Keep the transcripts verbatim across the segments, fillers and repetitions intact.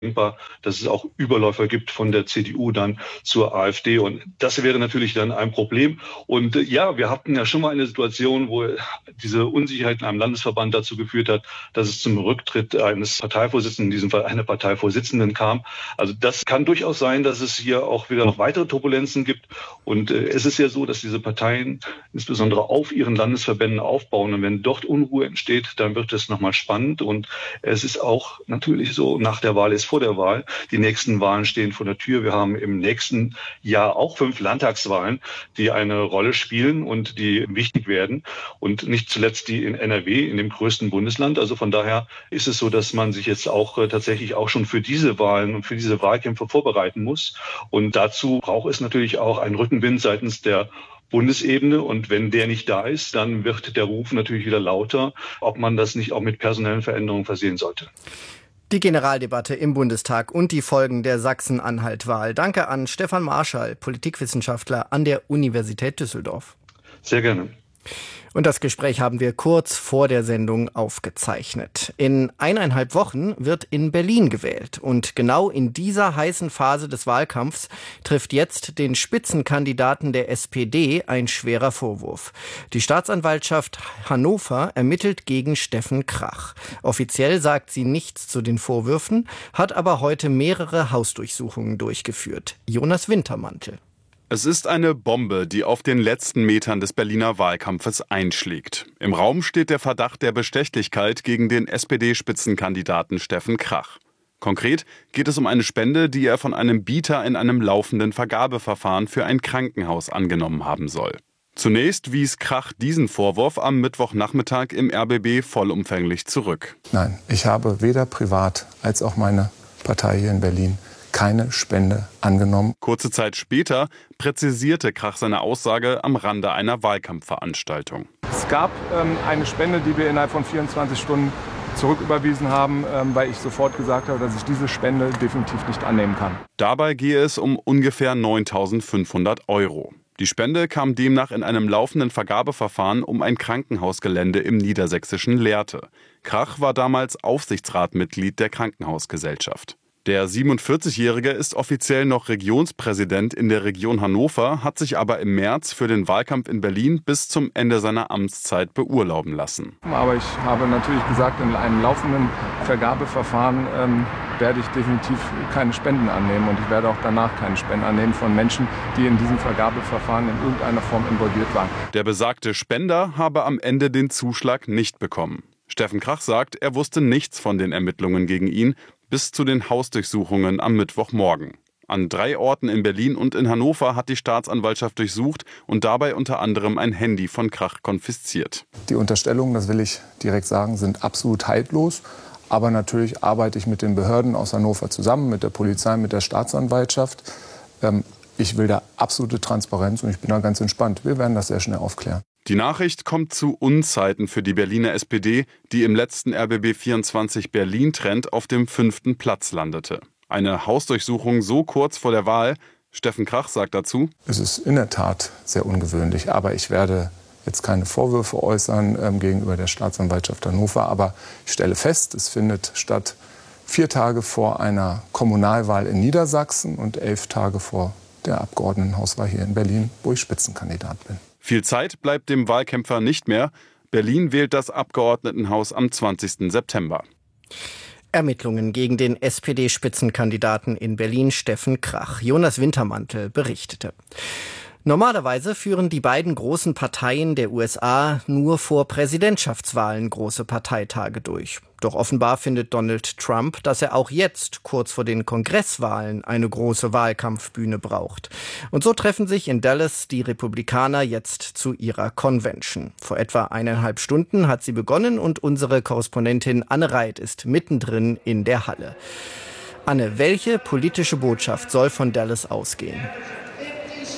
denkbar, dass es auch Überläufer gibt von der C D U dann zur AfD. Und das wäre natürlich dann ein Problem. Und äh, ja, wir hatten ja schon mal eine Situation, wo diese Unsicherheit in einem Landesverband dazu geführt hat, dass es zum Rücktritt eines Parteivorsitzenden, in diesem Fall einer Parteivorsitzenden kam. Also das kann durchaus sein, dass es hier auch wieder noch weitere Turbulenzen gibt. Und äh, es ist ja so, dass diese Parteien insbesondere auf ihren Landesverbänden aufbauen. Und wenn dort Unruhe entsteht, dann wird es nochmal spannend. Und es ist auch natürlich so, nach der Wahl ist vor der Wahl. Die nächsten Wahlen stehen vor der Tür. Wir haben im nächsten Jahr auch fünf Landtagswahlen, die eine Rolle spielen und die wichtig werden. Und nicht zuletzt die in N R W, in dem größten Bundesland. Also von daher ist es so, dass man sich jetzt auch äh, tatsächlich auch schon für diese Wahlen und für diese Wahlkämpfe vorbereiten muss. Und dazu braucht es natürlich auch einen Rückenwind seitens der Bundesebene. Und wenn der nicht da ist, dann wird der Ruf natürlich wieder lauter, ob man das nicht auch mit personellen Veränderungen versehen sollte. Die Generaldebatte im Bundestag und die Folgen der Sachsen-Anhalt-Wahl. Danke an Stefan Marschall, Politikwissenschaftler an der Universität Düsseldorf. Sehr gerne. Und das Gespräch haben wir kurz vor der Sendung aufgezeichnet. In eineinhalb Wochen wird in Berlin gewählt. Und genau in dieser heißen Phase des Wahlkampfs trifft jetzt den Spitzenkandidaten der S P D ein schwerer Vorwurf. Die Staatsanwaltschaft Hannover ermittelt gegen Steffen Krach. Offiziell sagt sie nichts zu den Vorwürfen, hat aber heute mehrere Hausdurchsuchungen durchgeführt. Jonas Wintermantel. Es ist eine Bombe, die auf den letzten Metern des Berliner Wahlkampfes einschlägt. Im Raum steht der Verdacht der Bestechlichkeit gegen den S P D-Spitzenkandidaten Steffen Krach. Konkret geht es um eine Spende, die er von einem Bieter in einem laufenden Vergabeverfahren für ein Krankenhaus angenommen haben soll. Zunächst wies Krach diesen Vorwurf am Mittwochnachmittag im R B B vollumfänglich zurück. Nein, ich habe weder privat als auch meine Partei hier in Berlin keine Spende angenommen. Kurze Zeit später präzisierte Krach seine Aussage am Rande einer Wahlkampfveranstaltung. Es gab ähm, eine Spende, die wir innerhalb von vierundzwanzig Stunden zurücküberwiesen haben, ähm, weil ich sofort gesagt habe, dass ich diese Spende definitiv nicht annehmen kann. Dabei gehe es um ungefähr neuntausendfünfhundert Euro. Die Spende kam demnach in einem laufenden Vergabeverfahren um ein Krankenhausgelände im niedersächsischen Lehrte. Krach war damals Aufsichtsratmitglied der Krankenhausgesellschaft. Der siebenundvierzigjährige ist offiziell noch Regionspräsident in der Region Hannover, hat sich aber im März für den Wahlkampf in Berlin bis zum Ende seiner Amtszeit beurlauben lassen. Aber ich habe natürlich gesagt, in einem laufenden Vergabeverfahren ähm, werde ich definitiv keine Spenden annehmen. Und ich werde auch danach keine Spenden annehmen von Menschen, die in diesem Vergabeverfahren in irgendeiner Form involviert waren. Der besagte Spender habe am Ende den Zuschlag nicht bekommen. Steffen Krach sagt, er wusste nichts von den Ermittlungen gegen ihn, bis zu den Hausdurchsuchungen am Mittwochmorgen. An drei Orten in Berlin und in Hannover hat die Staatsanwaltschaft durchsucht und dabei unter anderem ein Handy von Krach konfisziert. Die Unterstellungen, das will ich direkt sagen, sind absolut haltlos. Aber natürlich arbeite ich mit den Behörden aus Hannover zusammen, mit der Polizei, mit der Staatsanwaltschaft. Ähm, ich will da absolute Transparenz und ich bin da ganz entspannt. Wir werden das sehr schnell aufklären. Die Nachricht kommt zu Unzeiten für die Berliner S P D, die im letzten R B B vierundzwanzig Berlin-Trend auf dem fünften Platz landete. Eine Hausdurchsuchung so kurz vor der Wahl. Steffen Krach sagt dazu: Es ist in der Tat sehr ungewöhnlich, aber ich werde jetzt keine Vorwürfe äußern ähm, gegenüber der Staatsanwaltschaft Hannover. Aber ich stelle fest, es findet statt vier Tage vor einer Kommunalwahl in Niedersachsen und elf Tage vor der Abgeordnetenhauswahl hier in Berlin, wo ich Spitzenkandidat bin. Viel Zeit bleibt dem Wahlkämpfer nicht mehr. Berlin wählt das Abgeordnetenhaus am zwanzigsten September. Ermittlungen gegen den S P D-Spitzenkandidaten in Berlin, Steffen Krach. Jonas Wintermantel berichtete. Normalerweise führen die beiden großen Parteien der U S A nur vor Präsidentschaftswahlen große Parteitage durch. Doch offenbar findet Donald Trump, dass er auch jetzt, kurz vor den Kongresswahlen, eine große Wahlkampfbühne braucht. Und so treffen sich in Dallas die Republikaner jetzt zu ihrer Convention. Vor etwa eineinhalb Stunden hat sie begonnen und unsere Korrespondentin Anne Reit ist mittendrin in der Halle. Anne, welche politische Botschaft soll von Dallas ausgehen?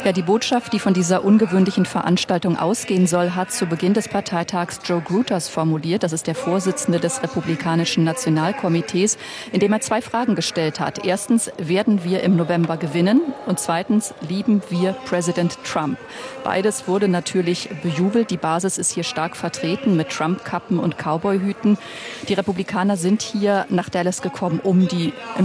Ja, die Botschaft, die von dieser ungewöhnlichen Veranstaltung ausgehen soll, hat zu Beginn des Parteitags Joe Gruters formuliert. Das ist der Vorsitzende des Republikanischen Nationalkomitees, indem er zwei Fragen gestellt hat. Erstens, werden wir im November gewinnen? Und zweitens, lieben wir Präsident Trump? Beides wurde natürlich bejubelt. Die Basis ist hier stark vertreten mit Trump-Kappen und Cowboy-Hüten. Die Republikaner sind hier nach Dallas gekommen, um die